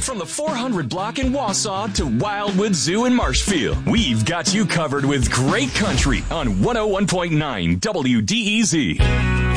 From the 400 block in Wausau to Wildwood Zoo in Marshfield, we've got you covered with great country on 101.9 WDEZ.